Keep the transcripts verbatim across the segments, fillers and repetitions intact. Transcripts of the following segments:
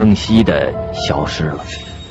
声息地消失了。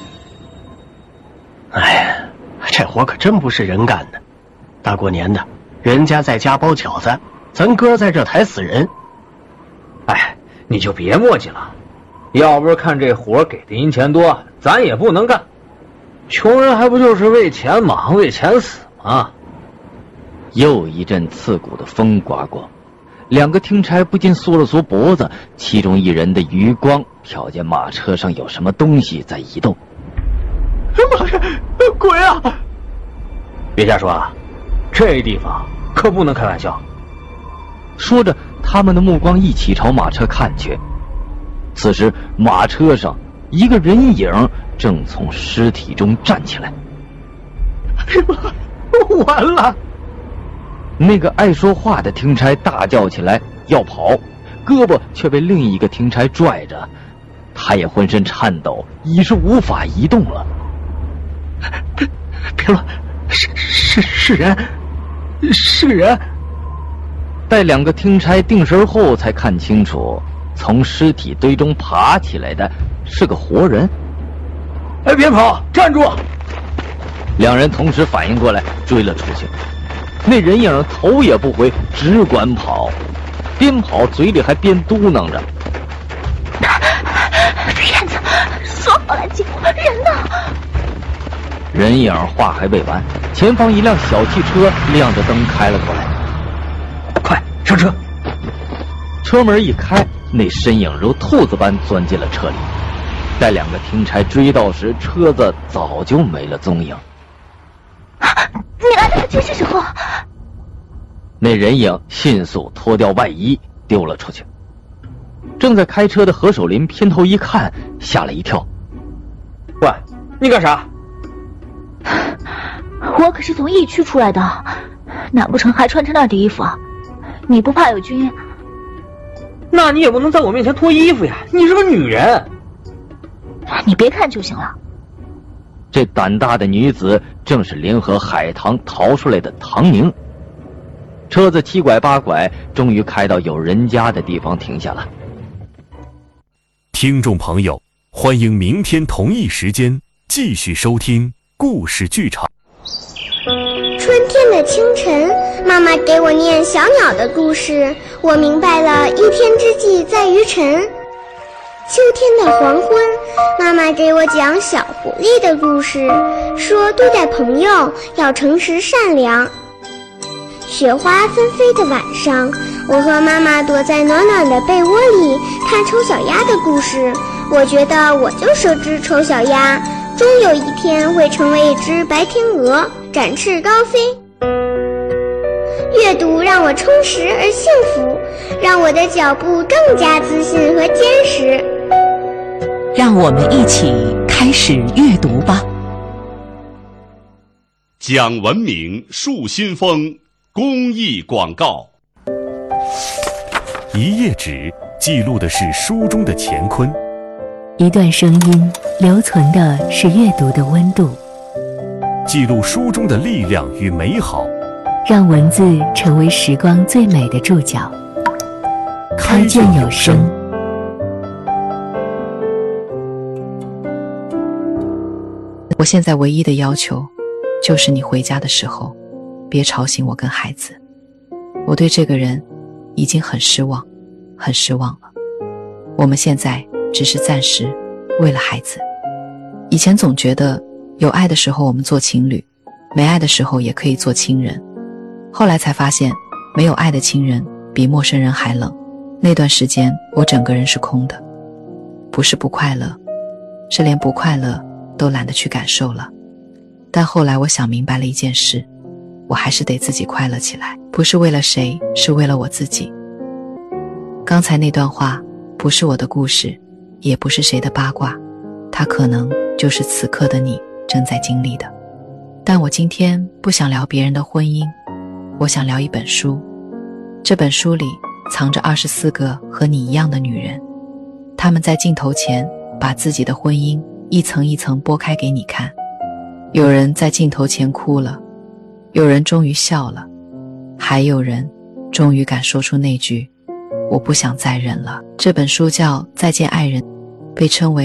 哎，这活可真不是人干的。大过年的，人家在家包饺子，咱哥在这抬死人。 哎，你就别磨叽了，要不是看这活给的银钱多，咱也不能干。穷人还不就是为钱忙，为钱死吗？ 又一阵刺骨的风刮过，两个听差不禁缩了缩脖子，其中一人的余光瞟见马车上有什么东西在移动。 妈呀，鬼啊！ 别瞎说啊，这地方可不能开玩笑。 说着，他们的目光一起朝马车看去。此时马车上一个人影正从尸体中站起来。 哎呀妈，完了！ 那个爱说话的听差大叫起来要跑，胳膊却被另一个听差拽着，他也浑身颤抖，已是无法移动了。 别别乱，是是是人，是人！ 待两个听差定神后，才看清楚，从尸体堆中爬起来的是个活人。 哎，别跑，站住！ 两人同时反应过来，追了出去。那人影头也不回，只管跑，边跑嘴里还边嘟囔着：“ 骗子，说好来接我，人呢？” 人影话还未完，前方一辆小汽车亮着灯开了过来。 快上车！ 车门一开，那身影如兔子般钻进了车里。待两个听差追到时，车子早就没了踪影。 你来得及是时候。 那人影迅速脱掉外衣丢了出去。正在开车的何守林偏头一看，吓了一跳。 喂，你干啥？ 我可是从疫区出来的，难不成还穿着那儿的衣服？你不怕有菌？ 那你也不能在我面前脱衣服呀，你是个女人。 你别看就行了。 这胆大的女子正是联合海棠逃出来的唐宁。车子七拐八拐，终于开到有人家的地方停下了。 听众朋友，欢迎明天同一时间继续收听故事剧场。 春天的清晨，妈妈给我念小鸟的故事，我明白了一天之计在于晨。秋天的黄昏，妈妈给我讲小狐狸的故事，说对待朋友要诚实善良。雪花纷飞的晚上，我和妈妈躲在暖暖的被窝里看丑小鸭的故事。我觉得我就是只丑小鸭，终有一天会成为一只白天鹅，展翅高飞。阅读让我充实而幸福，让我的脚步更加自信和坚实。 让我们一起开始阅读吧。 讲文明树新风公益广告。 一页纸记录的是书中的乾坤， 一段声音留存的是阅读的温度， 记录书中的力量与美好， 让文字成为时光最美的注脚。开卷有声。 我现在唯一的要求，就是你回家的时候，别吵醒我跟孩子。我对这个人已经很失望，很失望了。我们现在只是暂时为了孩子。以前总觉得有爱的时候我们做情侣，没爱的时候也可以做亲人。后来才发现，没有爱的亲人比陌生人还冷。那段时间我整个人是空的，不是不快乐，是连不快乐都懒得去感受了。但后来我想明白了一件事，我还是得自己快乐起来，不是为了谁，是为了我自己。刚才那段话不是我的故事，也不是谁的八卦，它可能就是此刻的你正在经历的。但我今天不想聊别人的婚姻，我想聊一本书。这本书里藏着二十四个和你一样的女人，她们在镜头前把自己的婚姻一层一层剥开给你看。有人在镜头前哭了，有人终于笑了，还有人终于敢说出那句我不想再忍了。这本书叫《再见爱人》，被称为